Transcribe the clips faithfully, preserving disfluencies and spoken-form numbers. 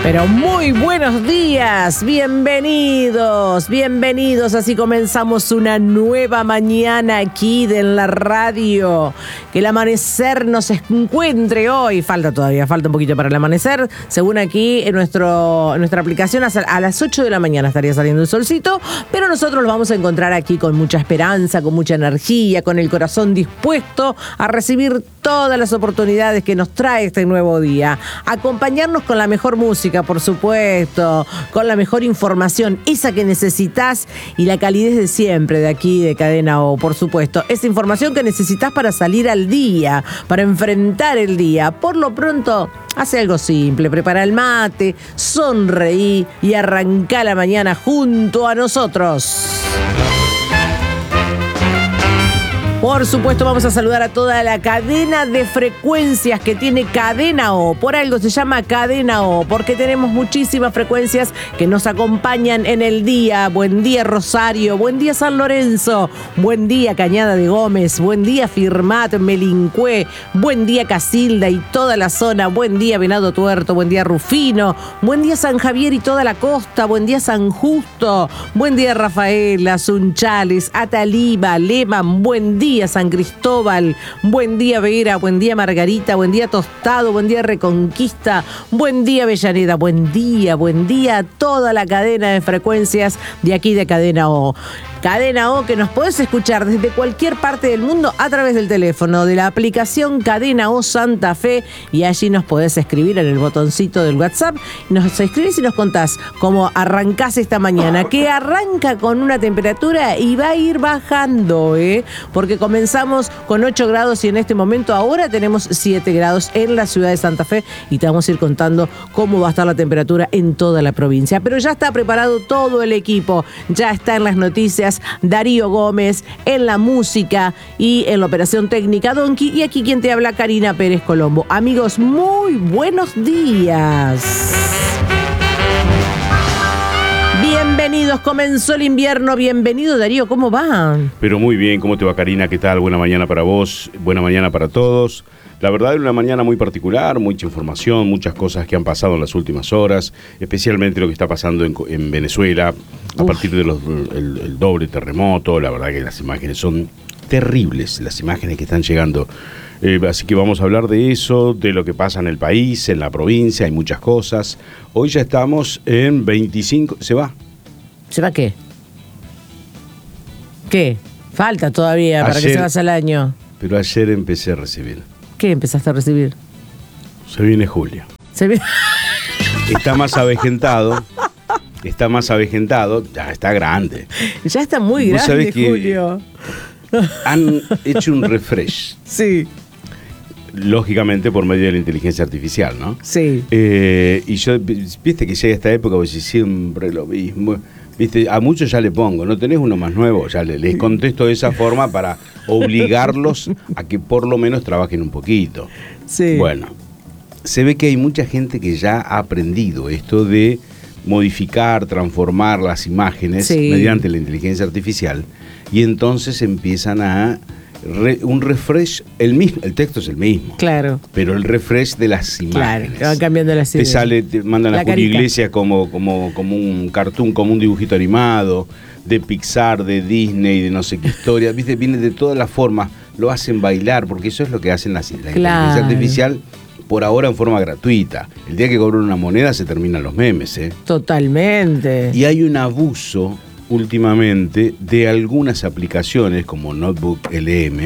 Pero muy buenos días, bienvenidos, bienvenidos. Así comenzamos una nueva mañana aquí de la radio. Que el amanecer nos encuentre hoy. Falta todavía, falta un poquito para el amanecer. Según aquí en, nuestro, en nuestra aplicación, a las ocho de la mañana estaría saliendo el solcito. Pero nosotros lo vamos a encontrar aquí con mucha esperanza, con mucha energía, con el corazón dispuesto a recibir todas las oportunidades que nos trae este nuevo día. Acompañarnos con la mejor música, por supuesto, con la mejor información, esa que necesitas, y la calidez de siempre de aquí, de Cadena O, por supuesto. Esa información que necesitas para salir al día, para enfrentar el día. Por lo pronto, hace algo simple, prepara el mate, sonreí y arranca la mañana junto a nosotros. Por supuesto, vamos a saludar a toda la cadena de frecuencias que tiene Cadena O. Por algo se llama Cadena O, porque tenemos muchísimas frecuencias que nos acompañan en el día. Buen día, Rosario. Buen día, San Lorenzo. Buen día, Cañada de Gómez. Buen día, Firmat, Melincué. Buen día, Casilda y toda la zona. Buen día, Venado Tuerto. Buen día, Rufino. Buen día, San Javier y toda la costa. Buen día, San Justo. Buen día, Rafaela, Sunchales, Ataliba, Leman. Buen día, San Cristóbal, buen día Vera, buen día Margarita, buen día Tostado, buen día Reconquista, buen día Avellaneda, buen día, buen día a toda la cadena de frecuencias de aquí de Cadena O. Cadena O, que nos podés escuchar desde cualquier parte del mundo a través del teléfono, de la aplicación Cadena O Santa Fe, y allí nos podés escribir en el botoncito del WhatsApp. Nos escribís y nos contás cómo arrancás esta mañana, que arranca con una temperatura y va a ir bajando, ¿eh? Porque comenzamos con ocho grados y en este momento ahora tenemos siete grados en la ciudad de Santa Fe, y te vamos a ir contando cómo va a estar la temperatura en toda la provincia. Pero ya está preparado todo el equipo, ya está en las noticias Darío Gómez, en la música y en la operación técnica Donkey, y aquí quien te habla, Karina Pérez Colombo. Amigos, muy buenos días. Bienvenidos, comenzó el invierno. Bienvenido, Darío, ¿cómo va? Pero muy bien, ¿cómo te va, Karina? ¿Qué tal? Buena mañana para vos, buena mañana para todos. La verdad, es una mañana muy particular, mucha información, muchas cosas que han pasado en las últimas horas, especialmente lo que está pasando en, en Venezuela, a Uf. partir del el, el doble terremoto. La verdad que las imágenes son terribles, las imágenes que están llegando. Eh, así que vamos a hablar de eso, de lo que pasa en el país, en la provincia, hay muchas cosas. Hoy ya estamos en veinticinco... ¿Se va? ¿Se va qué? ¿Qué? Falta todavía para ayer, que se vaya el año. Pero ayer empecé a recibir. ¿Qué empezaste a recibir? Se viene Julio. Se viene... Está más avejentado. Está más avejentado. Ya está grande. Ya está muy grande, Julio. Han hecho un refresh. Sí. Lógicamente por medio de la inteligencia artificial, ¿no? Sí. Eh, y yo, viste que llega esta época, pues siempre lo mismo. Viste, a muchos ya le pongo, ¿no tenés uno más nuevo? Ya les, les contesto de esa forma para obligarlos a que por lo menos trabajen un poquito. Sí. Bueno, se ve que hay mucha gente que ya ha aprendido esto de modificar, transformar las imágenes sí. mediante la inteligencia artificial, y entonces empiezan a Re, un refresh, el mismo, el texto es el mismo. Claro. Pero el refresh de las imágenes. Claro, van cambiando las ideas. Te sale, te mandan a Julio Iglesias como, como, como un cartoon, como un dibujito animado, de Pixar, de Disney, de no sé qué historia. Viste, viene de todas las formas, lo hacen bailar, porque eso es lo que hacen las, la claro. inteligencia artificial, por ahora en forma gratuita. El día que cobran una moneda se terminan los memes, ¿eh? Totalmente. Y hay un abuso últimamente de algunas aplicaciones como Notebook L M,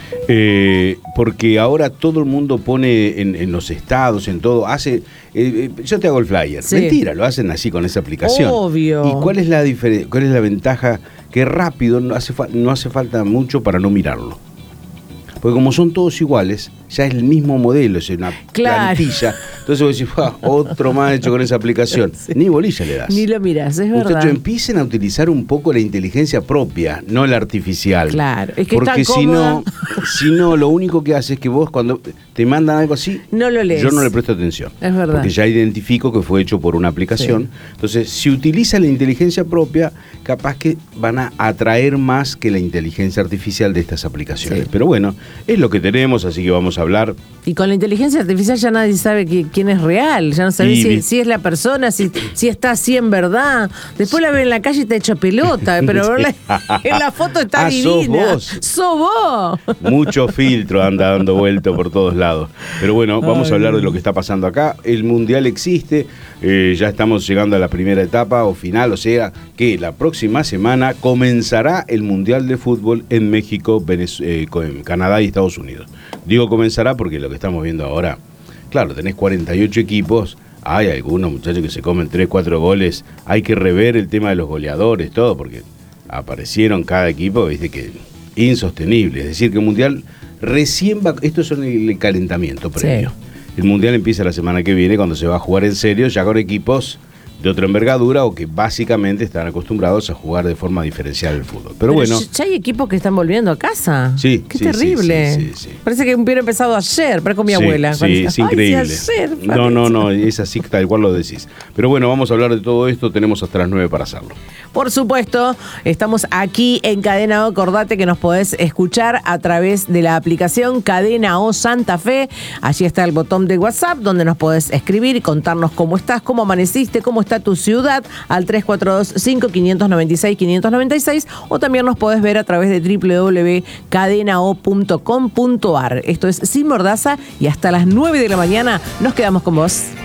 eh, porque ahora todo el mundo pone en, en los estados, en todo, hace, eh, eh, yo te hago el flyer, sí. Mentira, lo hacen así con esa aplicación. Obvio. ¿Y cuál es la diferencia? ¿Cuál es la ventaja? Que rápido, no hace, fa- no hace falta mucho para no mirarlo. Porque como son todos iguales, ya es el mismo modelo, es una claro. plantilla. Entonces vos decís, ah, otro más hecho con esa aplicación. Sí. Ni bolilla le das. Ni lo mirás, es Muchachos, verdad. empiecen a utilizar un poco la inteligencia propia, no la artificial. Claro, es que porque está si cómoda. no, si no, lo único que hace es que vos cuando te mandan algo así, no lo lees. Yo no le presto atención. Es verdad. Porque ya identifico que fue hecho por una aplicación. Sí. Entonces, si utilizan la inteligencia propia, capaz que van a atraer más que la inteligencia artificial de estas aplicaciones. Sí. Pero bueno, es lo que tenemos, así que vamos a hablar. Y con la inteligencia artificial ya nadie sabe que, quién es real, ya no sabe Y, si, si es la persona, si, si está así en verdad. Después la ve en la calle y está hecha pelota, pero Sí. la- en la foto está Ah, sos divina. vos. ¡Sos vos! Mucho filtro anda dando vuelto por todos lados. Pero bueno, vamos Ay. a hablar de lo que está pasando acá. El Mundial existe, eh, ya estamos llegando a la primera etapa o final, o sea que la próxima semana comenzará el Mundial de Fútbol en México, Venez- eh, con Canadá y Estados Unidos. Digo comenzará porque lo que estamos viendo ahora, claro, tenés cuarenta y ocho equipos, hay algunos muchachos que se comen tres, cuatro goles, hay que rever el tema de los goleadores, todo, porque aparecieron cada equipo, viste que insostenible. Es decir, que el Mundial recién va, esto es el calentamiento previo. Sí. El Mundial empieza la semana que viene, cuando se va a jugar en serio, ya con equipos de otra envergadura o que básicamente están acostumbrados a jugar de forma diferencial el fútbol. Pero, Pero bueno, ya- ya hay equipos que están volviendo a casa. Sí, Qué sí, terrible. sí, sí, sí, sí. Parece que hubiera empezado ayer, pero con mi sí, abuela. sí, cuando decía, es "Ay, increíble. si ayer, no, no, parece". no, es así tal cual lo decís. Pero bueno, vamos a hablar de todo esto, tenemos hasta las nueve para hacerlo. Por supuesto, estamos aquí en Cadena O. Acordate que nos podés escuchar a través de la aplicación Cadena O Santa Fe. Allí está el botón de WhatsApp donde nos podés escribir y contarnos cómo estás, cómo amaneciste, cómo está tu ciudad al tres cuatro dos, cinco cinco nueve seis, cinco nueve seis, o también nos podés ver a través de doble u doble u doble u punto cadena o punto com punto a r. Esto es Sin Mordaza y hasta las nueve de la mañana nos quedamos con vos.